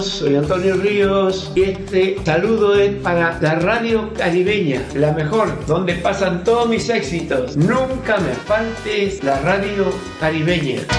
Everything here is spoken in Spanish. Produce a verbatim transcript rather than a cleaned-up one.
Soy Antonio Ríos y este saludo es para la radio caribeña, la mejor, donde pasan todos mis éxitos. Nunca me faltes la radio caribeña.